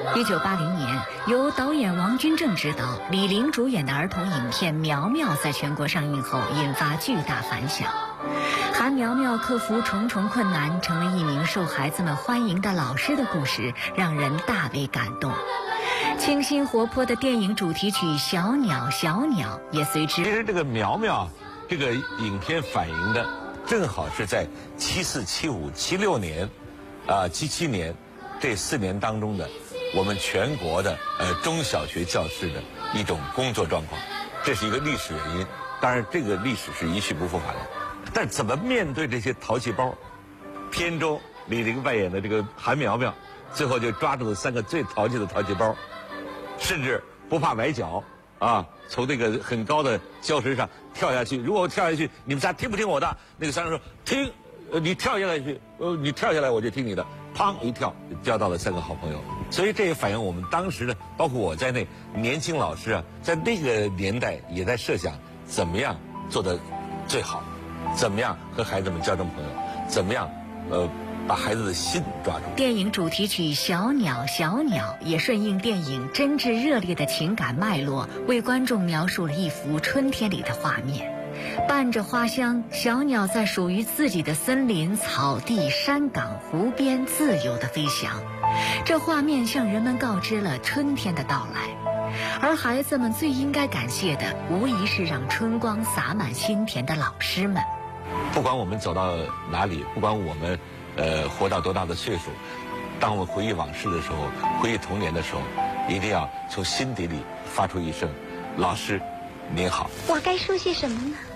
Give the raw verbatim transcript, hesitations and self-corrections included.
一九八零年，由导演王君正执导、李玲主演的儿童影片《苗苗》在全国上映后引发巨大反响。韩苗苗克服重重困难，成了一名受孩子们欢迎的老师的故事，让人大为感动。清新活泼的电影主题曲《小鸟小鸟》也随之。 其实这个苗苗，这个影片反映的正好是在七四、七五、七六年，啊七七年这四年当中的我们全国的呃中小学教师的一种工作状况，这是一个历史原因。当然，这个历史是一去不复返的。但怎么面对这些淘气包？片中李玲扮演的这个韩苗苗，最后就抓住了三个最淘气的淘气包，甚至不怕崴脚啊，从那个很高的礁石上跳下去。如果我跳下去，你们仨听不听我的？那个三人说听，呃，你跳下来去，呃，你跳下来我就听你的。砰一跳，交到了三个好朋友。所以这也反映我们当时的，包括我在内，年轻老师啊，在那个年代也在设想怎么样做得最好。怎么样和孩子们交成朋友？怎么样，呃，把孩子的心抓住？ 电影主题曲《小鸟小鸟》也顺应电影真挚热烈的情感脉络，为观众描述了一幅春天里的画面。伴着花香，小鸟在属于自己的森林、草地、山岗、湖边自由地飞翔。这画面向人们告知了春天的到来。而孩子们最应该感谢的，无疑是让春光洒满心田的老师们。 不管我们走到哪里，不管我们呃活到多大的岁数，当我们回忆往事的时候，回忆童年的时候，一定要从心底里发出一声“老师，您好”。 我该说些什么呢？